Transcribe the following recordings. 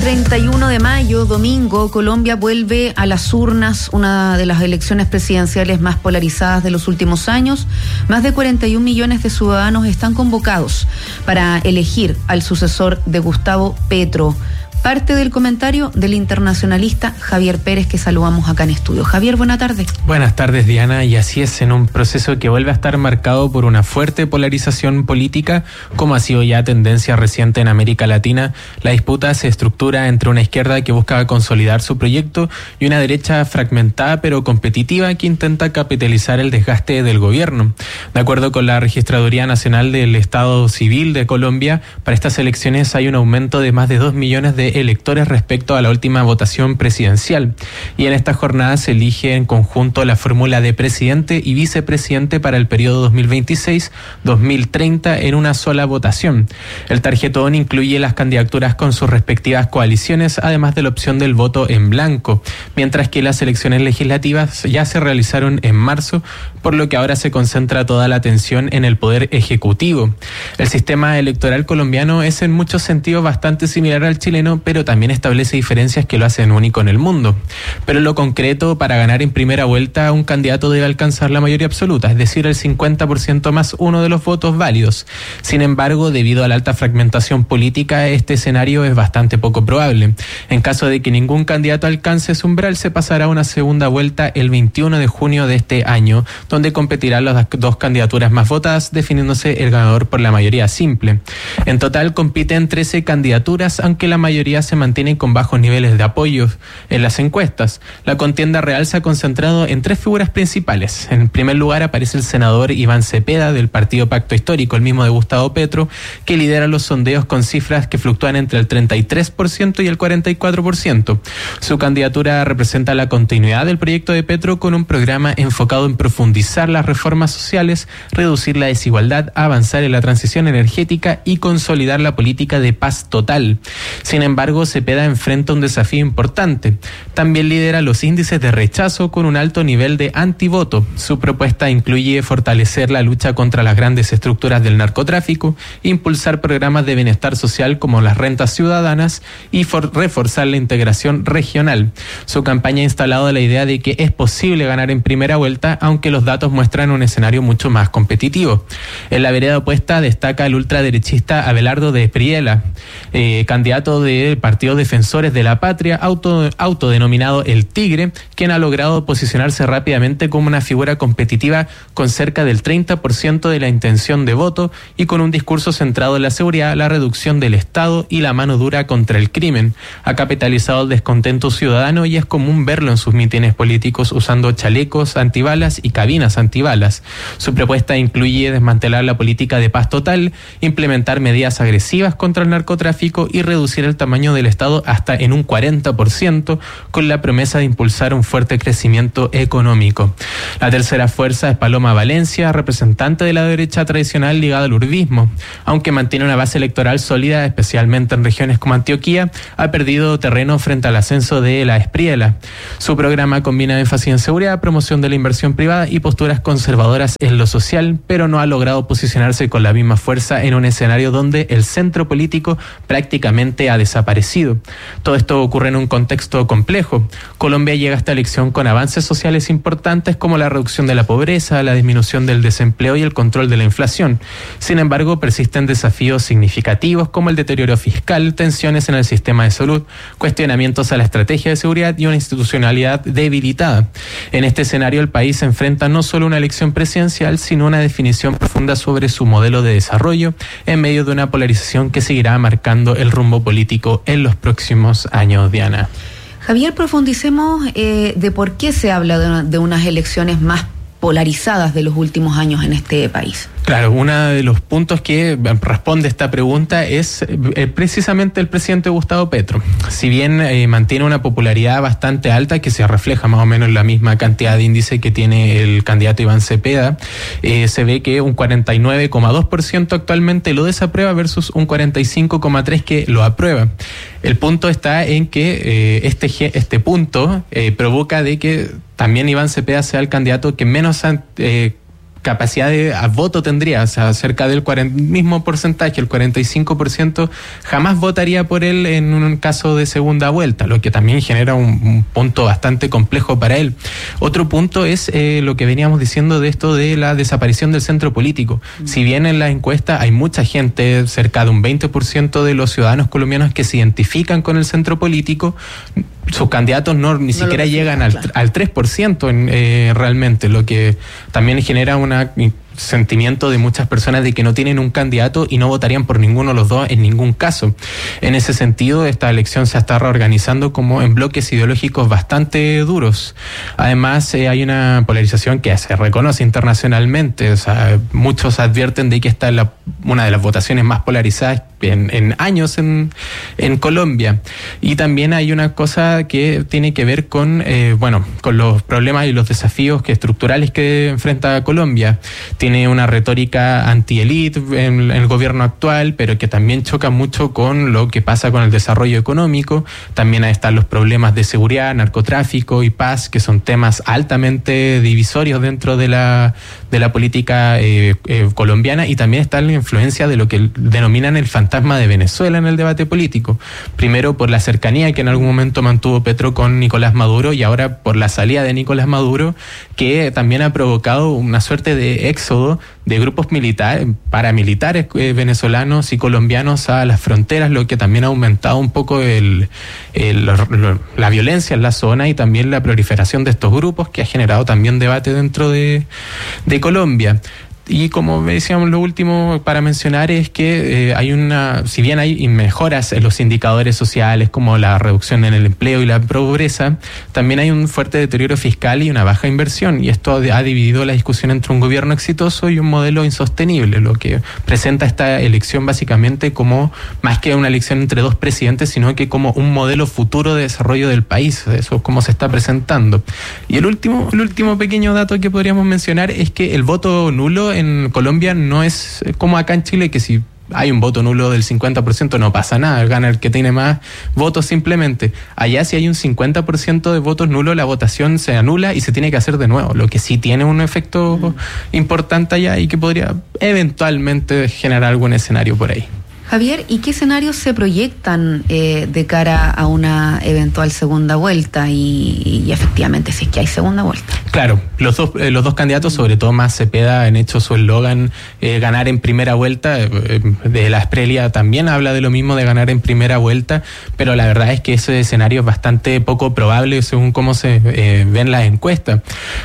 31 de mayo, domingo, Colombia vuelve a las urnas, una de las elecciones presidenciales más polarizadas de los últimos años. Más de 41 millones de ciudadanos están convocados para elegir al sucesor de Gustavo Petro. Parte del comentario del internacionalista Javier Pérez, que saludamos acá en estudio. Javier, buena tarde. Buenas tardes, Diana, y así es, en un proceso que vuelve a estar marcado por una fuerte polarización política, como ha sido ya tendencia reciente en América Latina. La disputa se estructura entre una izquierda que busca consolidar su proyecto y una derecha fragmentada pero competitiva que intenta capitalizar el desgaste del gobierno. De acuerdo con la Registraduría Nacional del Estado Civil de Colombia, para estas elecciones hay un aumento de más de 2 millones de electores respecto a la última votación presidencial, y en esta jornada se elige en conjunto la fórmula de presidente y vicepresidente para el periodo 2026-2030 en una sola votación. El tarjetón incluye las candidaturas con sus respectivas coaliciones, además de la opción del voto en blanco, mientras que las elecciones legislativas ya se realizaron en marzo, por lo que ahora se concentra toda la atención en el poder ejecutivo. El sistema electoral colombiano es en muchos sentidos bastante similar al chileno, pero también establece diferencias que lo hacen único en el mundo. Pero en lo concreto, para ganar en primera vuelta, un candidato debe alcanzar la mayoría absoluta, es decir, el 50% más uno de los votos válidos. Sin embargo, debido a la alta fragmentación política, este escenario es bastante poco probable. En caso de que ningún candidato alcance ese umbral, se pasará a una segunda vuelta el 21 de junio de este año, donde competirán las dos candidaturas más votadas, definiéndose el ganador por la mayoría simple. En total compiten 13 candidaturas, aunque la mayoría se mantienen con bajos niveles de apoyo en las encuestas. La contienda real se ha concentrado en tres figuras principales. En primer lugar aparece el senador Iván Cepeda del partido Pacto Histórico, el mismo de Gustavo Petro, que lidera los sondeos con cifras que fluctúan entre el 33% y el 44%. Su candidatura representa la continuidad del proyecto de Petro, con un programa enfocado en profundizar las reformas sociales, reducir la desigualdad, avanzar en la transición energética y consolidar la política de paz total. Sin embargo, Cepeda enfrenta un desafío importante. También lidera los índices de rechazo con un alto nivel de antivoto. Su propuesta incluye fortalecer la lucha contra las grandes estructuras del narcotráfico, impulsar programas de bienestar social como las rentas ciudadanas y reforzar la integración regional. Su campaña ha instalado la idea de que es posible ganar en primera vuelta, aunque los datos muestran un escenario mucho más competitivo. En la vereda opuesta destaca el ultraderechista Abelardo de Espriella, candidato del Partido Defensores de la Patria, autodenominado El Tigre, quien ha logrado posicionarse rápidamente como una figura competitiva con cerca del 30% de la intención de voto y con un discurso centrado en la seguridad, la reducción del Estado y la mano dura contra el crimen. Ha capitalizado el descontento ciudadano y es común verlo en sus mítines políticos usando chalecos antibalas y cabinas antibalas. Su propuesta incluye desmantelar la política de paz total, implementar medidas agresivas contra el narcotráfico y reducir el tamaño del Estado hasta en un 40%, con la promesa de impulsar un fuerte crecimiento económico. La tercera fuerza es Paloma Valencia, representante de la derecha tradicional ligada al uribismo. Aunque mantiene una base electoral sólida, especialmente en regiones como Antioquia, ha perdido terreno frente al ascenso de la Espriella. Su programa combina énfasis en seguridad, promoción de la inversión privada y posturas conservadoras en lo social, pero no ha logrado posicionarse con la misma fuerza en un escenario donde el centro político prácticamente ha desaparecido. Todo esto ocurre en un contexto complejo. Colombia llega a esta elección con avances sociales importantes como la reducción de la pobreza, la disminución del desempleo y el control de la inflación. Sin embargo, persisten desafíos significativos como el deterioro fiscal, tensiones en el sistema de salud, cuestionamientos a la estrategia de seguridad y una institucionalidad debilitada. En este escenario, el país se enfrenta no solo a una elección presidencial, sino a una definición profunda sobre su modelo de desarrollo en medio de una polarización que seguirá marcando el rumbo político en los próximos años, Diana. Javier, profundicemos de por qué se habla de unas elecciones más polarizadas de los últimos años en este país. Claro, uno de los puntos que responde esta pregunta es precisamente el presidente Gustavo Petro. Si bien mantiene una popularidad bastante alta, que se refleja más o menos en la misma cantidad de índice que tiene el candidato Iván Cepeda, se ve que un 49,2% actualmente lo desaprueba versus un 45,3% que lo aprueba. El punto está en que este punto provoca de que también Iván Cepeda sea el candidato que menos capacidad de voto tendría, o sea, cerca del mismo porcentaje, el 45%, jamás votaría por él en un caso de segunda vuelta, lo que también genera un punto bastante complejo para él. Otro punto es lo que veníamos diciendo de esto de la desaparición del centro político. Si bien en la encuesta hay mucha gente, cerca de un 20% de los ciudadanos colombianos que se identifican con el centro político, sus candidatos ni siquiera llegan al 3% realmente, lo que también genera un sentimiento de muchas personas de que no tienen un candidato y no votarían por ninguno de los dos en ningún caso. En ese sentido, esta elección se está reorganizando como en bloques ideológicos bastante duros. Además, hay una polarización que se reconoce internacionalmente. O sea, muchos advierten de que esta es una de las votaciones más polarizadas en años en Colombia. Y también hay una cosa que tiene que ver con los problemas y los desafíos estructurales que enfrenta Colombia. Tiene una retórica anti-elite en el gobierno actual, pero que también choca mucho con lo que pasa con el desarrollo económico. También están los problemas de seguridad, narcotráfico y paz, que son temas altamente divisorios dentro de la política colombiana, y también está la influencia de lo que denominan el fantasma de Venezuela en el debate político. Primero por la cercanía que en algún momento mantuvo Petro con Nicolás Maduro, y ahora por la salida de Nicolás Maduro, que también ha provocado una suerte de éxodo de grupos paramilitares venezolanos y colombianos a las fronteras, lo que también ha aumentado un poco la violencia en la zona y también la proliferación de estos grupos, que ha generado también debate dentro de Colombia. Y como decíamos, lo último para mencionar es que si bien hay mejoras en los indicadores sociales como la reducción en el empleo y la pobreza, también hay un fuerte deterioro fiscal y una baja inversión, y esto ha dividido la discusión entre un gobierno exitoso y un modelo insostenible, lo que presenta esta elección básicamente como más que una elección entre dos presidentes, sino que como un modelo futuro de desarrollo del país. Eso es como se está presentando. Y el último pequeño dato que podríamos mencionar es que el voto nulo en Colombia no es como acá en Chile, que si hay un voto nulo del 50% no pasa nada, gana el que tiene más votos simplemente. Allá, si hay un 50% de votos nulos, la votación se anula y se tiene que hacer de nuevo, lo que sí tiene un efecto importante allá y que podría eventualmente generar algún escenario por ahí. Javier, ¿y qué escenarios se proyectan de cara a una eventual segunda vuelta y efectivamente si es que hay segunda vuelta? Claro, los dos candidatos, sobre todo más Cepeda, han hecho su eslogan ganar en primera vuelta. De la Esprelia también habla de lo mismo, de ganar en primera vuelta, pero la verdad es que ese escenario es bastante poco probable según cómo se ven las encuestas.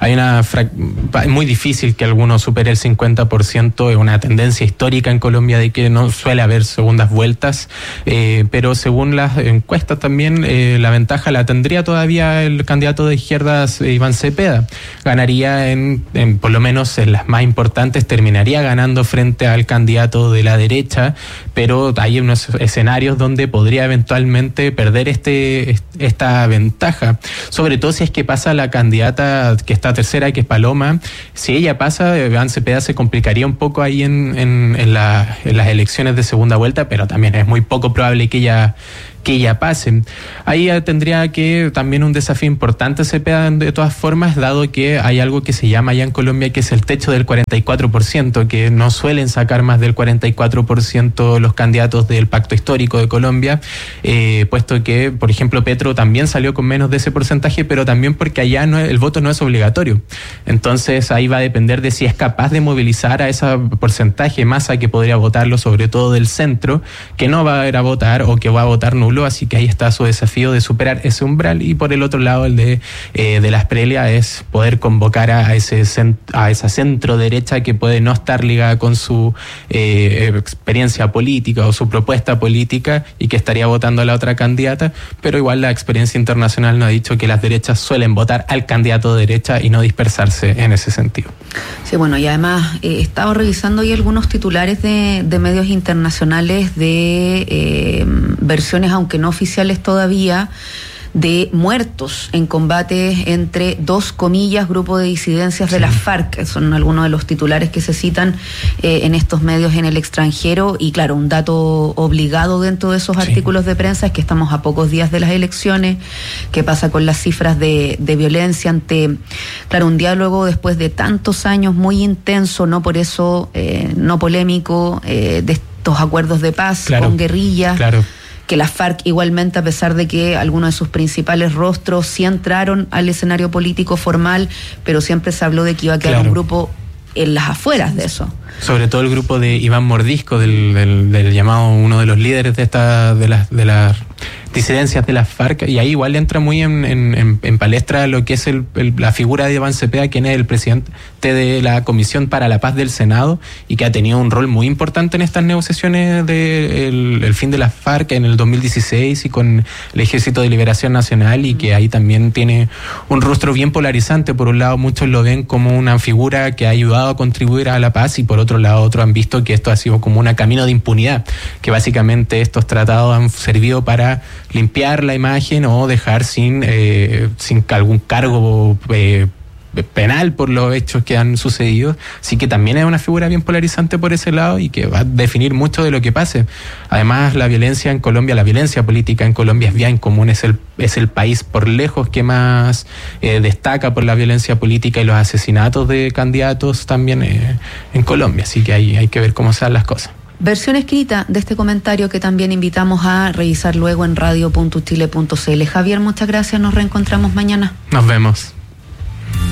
Es muy difícil que alguno supere el 50%, es una tendencia histórica en Colombia de que no suele haber segundas vueltas, pero según las encuestas también la ventaja la tendría todavía el candidato de izquierdas Iván Cepeda. Ganaría por lo menos en las más importantes, terminaría ganando frente al candidato de la derecha, pero hay unos escenarios donde podría eventualmente perder esta ventaja, sobre todo si es que pasa la candidata que está tercera, que es Paloma. Si ella pasa, Iván Cepeda se complicaría un poco ahí en las elecciones de segunda vuelta, pero también es muy poco probable que ella pase. Ahí tendría que también un desafío importante Cepeda de todas formas, dado que hay algo que se llama allá en Colombia, que es el techo del 44%, que no suelen sacar más del 44% los candidatos del pacto histórico de Colombia, puesto que, por ejemplo, Petro también salió con menos de ese porcentaje, pero también porque allá el voto no es obligatorio. Entonces ahí va a depender de si es capaz de movilizar a ese porcentaje masa que podría votarlo, sobre todo del centro, que no va a ir a votar o que va a votar nulo. Así que ahí está su desafío de superar ese umbral, y por el otro lado el de la Esprelia es poder convocar a esa centro derecha que puede no estar ligada con su experiencia política o su propuesta política y que estaría votando a la otra candidata, pero igual la experiencia internacional nos ha dicho que las derechas suelen votar al candidato de derecha y no dispersarse en ese sentido. Sí, bueno, y además he estado revisando hoy algunos titulares de medios internacionales de versiones, aunque no oficiales todavía, de muertos en combate entre dos comillas grupos de disidencias de las FARC, que son algunos de los titulares que se citan en estos medios en el extranjero. Y claro, un dato obligado dentro de esos artículos de prensa es que estamos a pocos días de las elecciones. ¿Qué pasa con las cifras de violencia ante, claro, un diálogo después de tantos años muy intenso, no por eso no polémico, de estos acuerdos de paz con guerrillas? Que las FARC igualmente, a pesar de que algunos de sus principales rostros sí entraron al escenario político formal, pero siempre se habló de que iba a quedar un grupo en las afueras de eso. Sobre todo el grupo de Iván Mordisco, del llamado uno de los líderes de las disidencias de las FARC, y ahí igual entra muy en palestra lo que es la figura de Iván Cepeda, quien es el presidente de la Comisión para la Paz del Senado y que ha tenido un rol muy importante en estas negociaciones del fin de las FARC en el 2016 y con el Ejército de Liberación Nacional, y que ahí también tiene un rostro bien polarizante. Por un lado, muchos lo ven como una figura que ha ayudado a contribuir a la paz, y por otro lado, otros han visto que esto ha sido como un camino de impunidad, que básicamente estos tratados han servido para limpiar la imagen o dejar sin algún cargo penal por los hechos que han sucedido. Así que también es una figura bien polarizante por ese lado y que va a definir mucho de lo que pase. Además, la violencia en Colombia, la violencia política en Colombia es bien común, es el país por lejos que más destaca por la violencia política y los asesinatos de candidatos también en Colombia. Así que hay que ver cómo se dan las cosas. Versión escrita de este comentario que también invitamos a revisar luego en radio.chile.cl. Javier, muchas gracias, nos reencontramos mañana. Nos vemos.